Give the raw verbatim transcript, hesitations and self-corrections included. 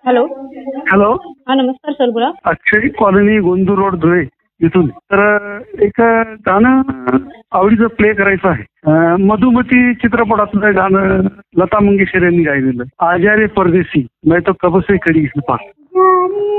Hello. Hello. हा नमस्कार sir, बोला. अक्षरी कॉलनी, गोंदूर रोड, धुळे इथून. तर एक गाणं आवडीचं प्ले करायचं आहे. अं, मधुमती चित्रपटातलं गाणं लता मंगेशकर यांनी गायलेलं. आजा रे परदेसी, मैं तो कब से खडी हूं पास.